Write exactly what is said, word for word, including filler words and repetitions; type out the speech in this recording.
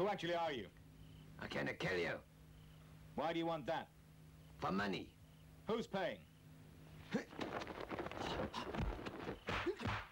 Who actually are you? I can't kill you. Why do you want that? For money. Who's paying?